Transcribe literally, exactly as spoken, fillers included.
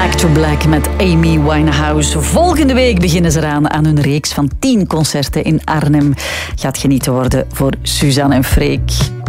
Back to Black met Amy Winehouse. Volgende week beginnen ze eraan aan hun reeks van tien concerten in Arnhem. Gaat genieten worden voor Suzanne en Freek.